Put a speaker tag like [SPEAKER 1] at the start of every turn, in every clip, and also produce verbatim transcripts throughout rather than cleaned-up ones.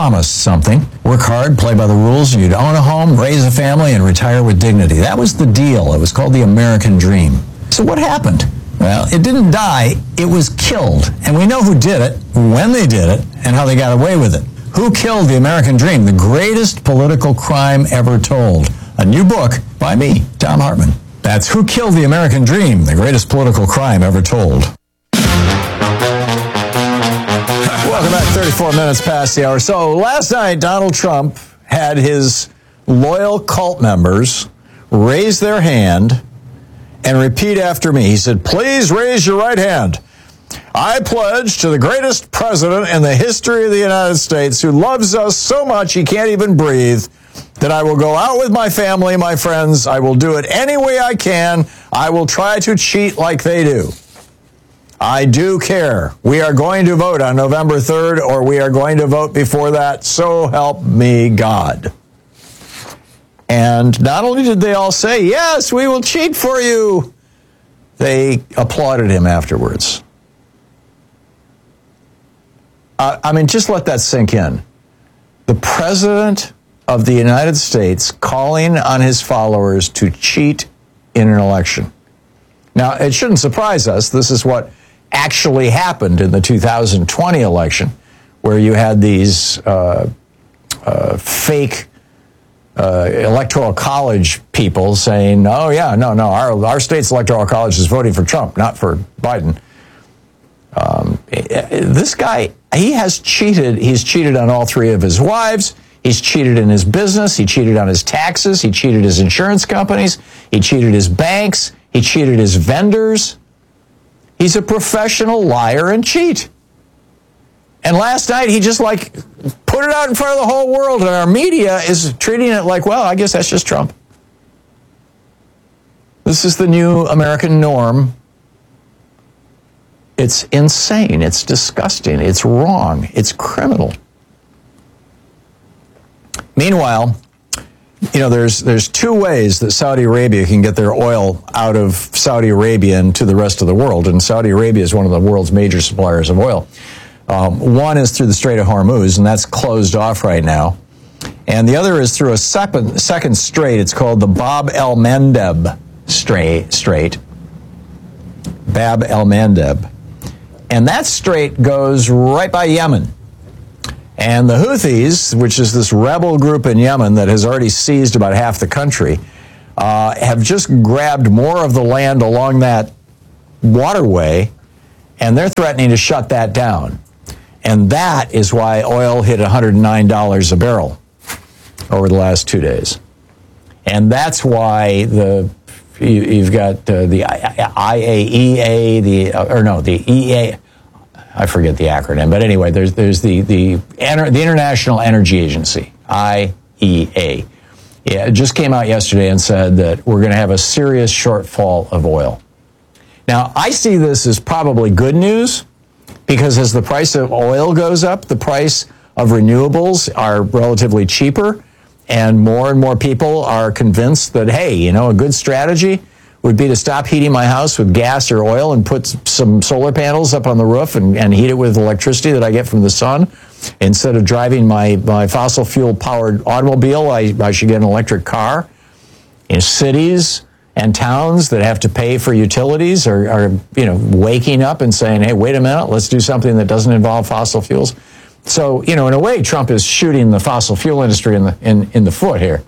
[SPEAKER 1] promised something. Work hard, play by the rules, and you'd own a home, raise a family, and retire with dignity. That was the deal. It was called the American Dream. So what happened? Well, it didn't die. It was killed. And we know who did it, when they did it, and how they got away with it. Who killed the American Dream? The greatest political crime ever told. A new book by me, Thom Hartmann. That's Who Killed the American Dream, the greatest political crime ever told. Welcome back, thirty-four minutes past the hour. So last night, Donald Trump had his loyal cult members raise their hand and repeat after me. He said, please raise your right hand. I pledge to the greatest president in the history of the United States who loves us so much he can't even breathe, that I will go out with my family, my friends. I will do it any way I can. I will try to cheat like they do. I do care. We are going to vote on November third, or we are going to vote before that. So help me God. And not only did they all say, yes, we will cheat for you, they applauded him afterwards. Uh, I mean, just let that sink in. The president of the United States calling on his followers to cheat in an election. Now, it shouldn't surprise us. This is what actually happened in the two thousand twenty election, where you had these uh, uh, fake uh, electoral college people saying, oh, yeah, no, no, our, our state's electoral college is voting for Trump, not for Biden. Um, this guy, he has cheated. He's cheated on all three of his wives. He's cheated in his business. He cheated on his taxes. He cheated his insurance companies. He cheated his banks. He cheated his vendors. He's a professional liar and cheat. And last night, he just like put it out in front of the whole world, and our media is treating it like, well, I guess that's just Trump. This is the new American norm. It's insane. It's disgusting. It's wrong. It's criminal. Meanwhile, you know, there's there's two ways that Saudi Arabia can get their oil out of Saudi Arabia and to the rest of the world. And Saudi Arabia is one of the world's major suppliers of oil. Um, one is through the Strait of Hormuz, and that's closed off right now. And the other is through a second, second strait. It's called the Bab el-Mandeb Strait. Strait. Bab el-Mandeb. And that strait goes right by Yemen. And the Houthis, which is this rebel group in Yemen that has already seized about half the country, uh, have just grabbed more of the land along that waterway, and they're threatening to shut that down. And that is why oil hit one hundred nine dollars a barrel over the last two days. And that's why the you, you've got uh, the I A E A, the uh, or no, the E A. I forget the acronym, but anyway, there's there's the the the International Energy Agency, I E A. Yeah, it just came out yesterday and said that we're going to have a serious shortfall of oil. Now, I see this as probably good news, because as the price of oil goes up, the price of renewables are relatively cheaper, and more and more people are convinced that, hey, you know, a good strategy would be to stop heating my house with gas or oil and put some solar panels up on the roof and, and heat it with electricity that I get from the sun. Instead of driving my, my fossil fuel powered automobile, I, I should get an electric car. In cities and towns that have to pay for utilities are, are, you know, waking up and saying, hey, wait a minute, let's do something that doesn't involve fossil fuels. So, you know, in a way, Trump is shooting the fossil fuel industry in the in, in the foot here.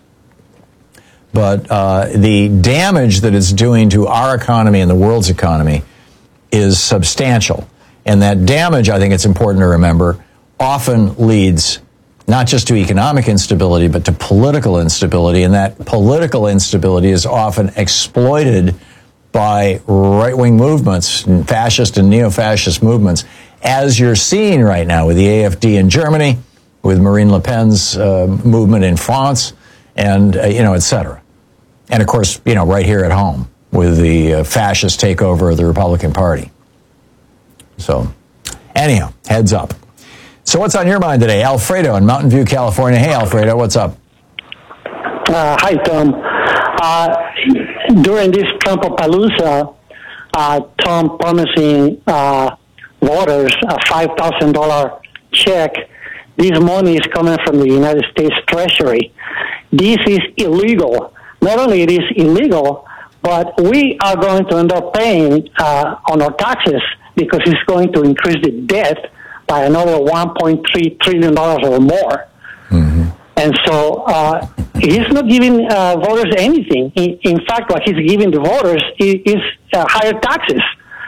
[SPEAKER 1] But uh, the damage that it's doing to our economy and the world's economy is substantial. And that damage, I think it's important to remember, often leads not just to economic instability, but to political instability. And that political instability is often exploited by right-wing movements, and fascist and neo-fascist movements, as you're seeing right now with the A F D in Germany, with Marine Le Pen's uh, movement in France, and, uh, you know, et cetera. And, of course, you know, right here at home with the uh, fascist takeover of the Republican Party. So, anyhow, heads up. So what's on your mind today? Alfredo in Mountain View, California. Hey, Alfredo, what's up?
[SPEAKER 2] Uh, hi, Tom. Uh, during this Trumpapalooza, uh, Trump promising uh, voters a five thousand dollars check this money is coming from the United States Treasury. This is illegal. Not only it is illegal, but we are going to end up paying uh, on our taxes because it's going to increase the debt by another one point three trillion dollars or more. Mm-hmm. And so uh, he's not giving uh, voters anything. In, in fact, what he's giving the voters is, is uh, higher taxes.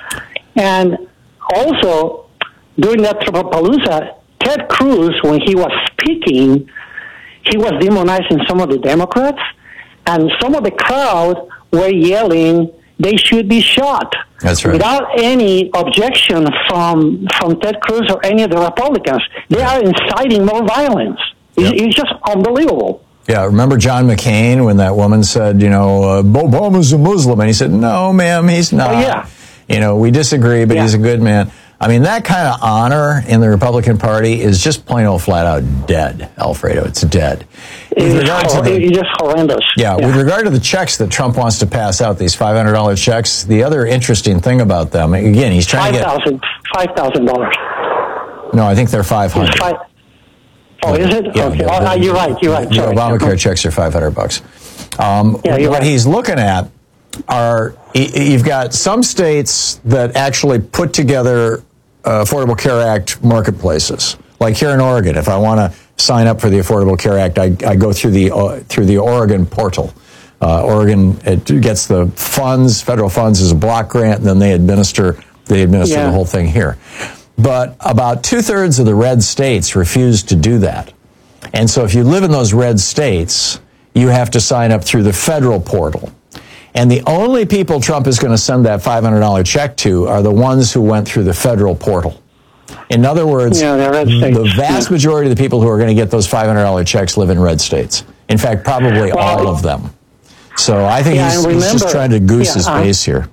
[SPEAKER 2] And also, during that Trumpapalooza, Ted Cruz, when he was speaking, he was demonizing some of the Democrats, and some of the crowd were yelling, they should be shot.
[SPEAKER 1] That's right.
[SPEAKER 2] Without any objection from from Ted Cruz or any of the Republicans. They are inciting more violence. Yep. It's just unbelievable.
[SPEAKER 1] Yeah, remember John McCain when that woman said, you know, uh, Obama's a Muslim? And he said, no, ma'am, he's not.
[SPEAKER 2] Oh, yeah.
[SPEAKER 1] You know, we disagree, but
[SPEAKER 2] yeah.
[SPEAKER 1] he's a good man. I mean, that kind of honor in the Republican Party is just plain old flat out dead, Alfredo. It's dead.
[SPEAKER 2] With it's, regard hor- to the, it's just horrendous.
[SPEAKER 1] Yeah, yeah, with regard to the checks that Trump wants to pass out, these five hundred dollars checks, the other interesting thing about them, again, he's trying
[SPEAKER 2] five
[SPEAKER 1] to get...
[SPEAKER 2] five thousand dollars.
[SPEAKER 1] No, I think they're five hundred dollars.
[SPEAKER 2] Five, oh, is it?
[SPEAKER 1] Yeah,
[SPEAKER 2] okay.
[SPEAKER 1] The,
[SPEAKER 2] oh, you're right, you're right.
[SPEAKER 1] The
[SPEAKER 2] Sorry.
[SPEAKER 1] Obamacare checks are five hundred bucks. Um,
[SPEAKER 2] yeah, you're
[SPEAKER 1] what
[SPEAKER 2] right.
[SPEAKER 1] he's looking at are, you've got some states that actually put together uh, Affordable Care Act marketplaces. Like here in Oregon, if I want to sign up for the Affordable Care Act, I, I go through the uh, through the Oregon portal. Uh, Oregon it gets the funds, federal funds as a block grant, and then they administer they administer
[SPEAKER 2] yeah.
[SPEAKER 1] the whole thing here. But about two-thirds of the red states refuse to do that. And so if you live in those red states, you have to sign up through the federal portal. And the only people Trump is going to send that five hundred dollars check to are the ones who went through the federal portal. In other words,
[SPEAKER 2] yeah,
[SPEAKER 1] the vast
[SPEAKER 2] yeah.
[SPEAKER 1] majority of the people who are going to get those five hundred dollars checks live in red states. In fact, probably well, all of them. So I think
[SPEAKER 2] yeah,
[SPEAKER 1] he's,
[SPEAKER 2] remember,
[SPEAKER 1] he's just trying to goose
[SPEAKER 2] yeah,
[SPEAKER 1] his
[SPEAKER 2] uh,
[SPEAKER 1] base here.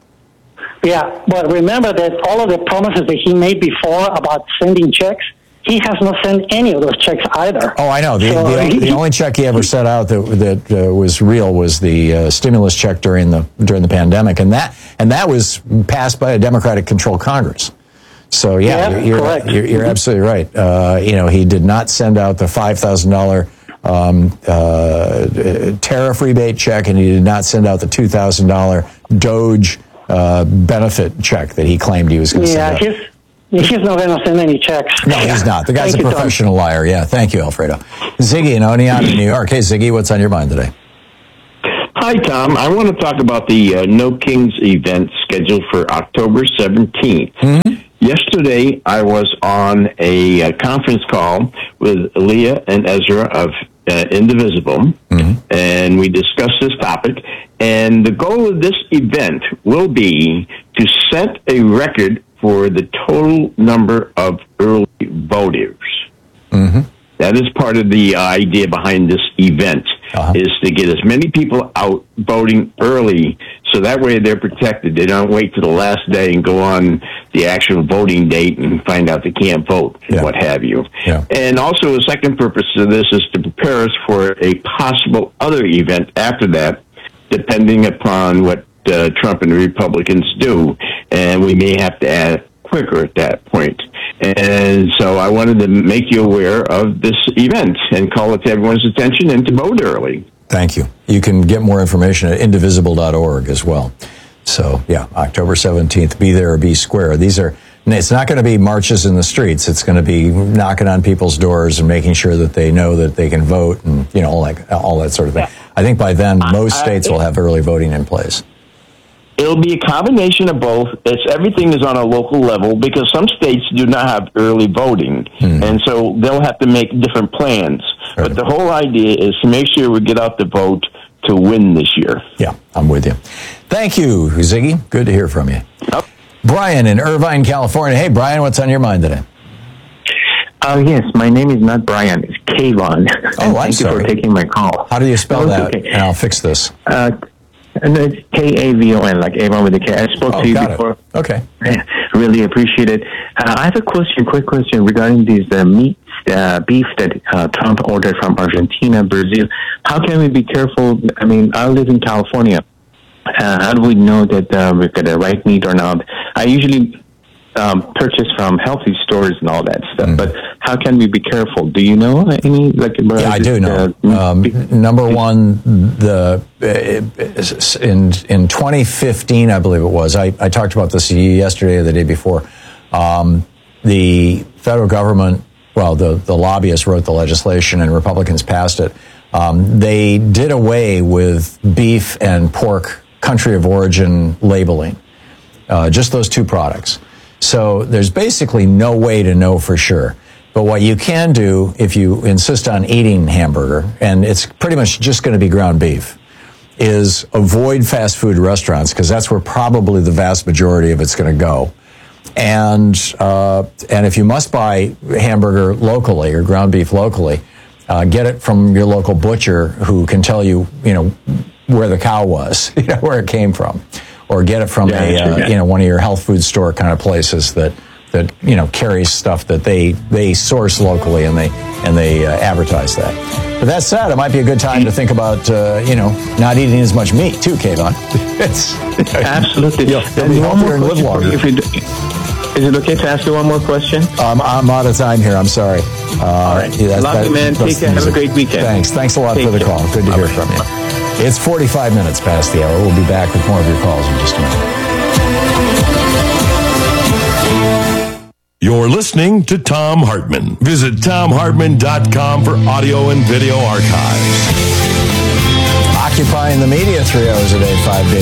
[SPEAKER 2] Yeah, but remember that all of the promises that he made before about sending checks, he has not sent any of those checks either.
[SPEAKER 1] Oh, I know. The,
[SPEAKER 2] so
[SPEAKER 1] the,
[SPEAKER 2] he,
[SPEAKER 1] the only check he ever sent out that that uh, was real was the uh, stimulus check during the during the pandemic, and that and that was passed by a Democratic-controlled Congress. So yeah,
[SPEAKER 2] yeah
[SPEAKER 1] you're,
[SPEAKER 2] correct.
[SPEAKER 1] you're, you're absolutely right. Uh, you know, he did not send out the five thousand dollar um, uh, tariff rebate check, and he did not send out the two thousand dollar Doge uh, benefit check that he claimed he was going to
[SPEAKER 2] yeah,
[SPEAKER 1] send out.
[SPEAKER 2] He's, He's not going to send any checks.
[SPEAKER 1] No, he's not. The guy's
[SPEAKER 2] Thank
[SPEAKER 1] a
[SPEAKER 2] you,
[SPEAKER 1] professional
[SPEAKER 2] Tom.
[SPEAKER 1] liar. Yeah, thank you, Alfredo. Ziggy in Oneonta, New York. Hey, Ziggy, what's on your mind today?
[SPEAKER 3] Hi, Tom. I want to talk about the uh, No Kings event scheduled for October seventeenth. Mm-hmm. Yesterday, I was on a, a conference call with Leah and Ezra of uh, Indivisible, mm-hmm. and we discussed this topic. And the goal of this event will be to set a record for the total number of early voters. Mm-hmm. That is part of the uh, idea behind this event, uh-huh. is to get as many people out voting early, so that way they're protected. They don't wait to the last day and go on the actual voting date and find out they can't vote, yeah. and what have you. Yeah. And also, a second purpose of this is to prepare us for a possible other event after that, depending upon what uh, Trump and the Republicans do, and we may have to add quicker at that point. And so I wanted to make you aware of this event and call it to everyone's attention and to vote early.
[SPEAKER 1] Thank you. You can get more information at indivisible dot org as well. So, yeah, October seventeenth, be there or be square. These are, it's not going to be marches in the streets. It's going to be knocking on people's doors and making sure that they know that they can vote and, you know, all that, all that sort of thing. I think by then, most states will have early voting in place.
[SPEAKER 3] It'll be a combination of both. It's everything is on a local level because some states do not have early voting, mm. and so they'll have to make different plans. Right. But the whole idea is to make sure we get out the vote to win this year.
[SPEAKER 1] Yeah, I'm with you. Thank you, Ziggy. Good to hear from you. Yep. Brian in Irvine, California. Hey, Brian, what's on your mind today?
[SPEAKER 4] Oh, uh, yes. My name is not Brian. It's Kayvon.
[SPEAKER 1] Oh, I'm
[SPEAKER 4] Thank
[SPEAKER 1] sorry.
[SPEAKER 4] you for taking my call.
[SPEAKER 1] How do you spell
[SPEAKER 4] oh,
[SPEAKER 1] that?
[SPEAKER 4] Okay.
[SPEAKER 1] And I'll fix this.
[SPEAKER 4] Uh, and it's K A V O N, like Avon with a K. I spoke
[SPEAKER 1] oh,
[SPEAKER 4] to you
[SPEAKER 1] got
[SPEAKER 4] before.
[SPEAKER 1] It. Okay.
[SPEAKER 4] I really appreciate it. Uh, I have a question, quick question regarding these uh, meat, uh, beef that uh, Trump ordered from Argentina, Brazil. How can we be careful? I mean, I live in California. Uh, how do we know that uh, we've got the right meat or not? I usually um, purchase from healthy stores and all that stuff.
[SPEAKER 1] Mm.
[SPEAKER 4] But how can we be careful? Do you know any? Like,
[SPEAKER 1] yeah, I do know.
[SPEAKER 4] Uh,
[SPEAKER 1] um, number one, the uh, in in twenty fifteen, I believe it was. I, I talked about this yesterday or the day before. Um, the federal government, well, the the lobbyists wrote the legislation and Republicans passed it. Um, they did away with beef and pork country of origin labeling, uh, just those two products. So there's basically no way to know for sure. But what you can do if you insist on eating hamburger, and it's pretty much just going to be ground beef, is avoid fast food restaurants, because that's where probably the vast majority of it's going to go. And uh, and if you must buy hamburger locally or ground beef locally, uh, get it from your local butcher who can tell you, you know, where the cow was, you know, where it came from, or get it from
[SPEAKER 4] yeah,
[SPEAKER 1] a
[SPEAKER 4] true,
[SPEAKER 1] uh,
[SPEAKER 4] yeah.
[SPEAKER 1] you know, one of your health food store kind of places that that you know carries stuff that they they source locally and they and they uh, advertise that. But that said, it might be a good time to think about uh, you know not eating as much meat too, Kayvon. It's
[SPEAKER 4] absolutely.
[SPEAKER 1] You'll, you'll be healthier and live longer.
[SPEAKER 4] If you do, is it okay to ask you one more question?
[SPEAKER 1] Um, I'm out of time here. I'm sorry. Uh,
[SPEAKER 4] All right.
[SPEAKER 1] yeah, that,
[SPEAKER 4] Love
[SPEAKER 1] that,
[SPEAKER 4] you, man. Take care. Have a great weekend.
[SPEAKER 1] Thanks. Thanks a lot
[SPEAKER 4] Take
[SPEAKER 1] for the
[SPEAKER 4] care.
[SPEAKER 1] call. Good to
[SPEAKER 4] Bye-bye.
[SPEAKER 1] hear from you. It's forty-five minutes past the hour. We'll be back with more of your calls in just a minute.
[SPEAKER 5] You're listening to Thom Hartmann. Visit Thom Hartmann dot com for audio and video archives.
[SPEAKER 1] Occupying the media three hours a day, five days